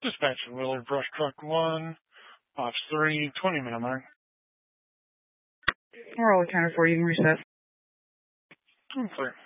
Dispatch Willard Brush Truck 1, Box 3, 20-minute mark. We're all accounted for. You can reset. I'm clear.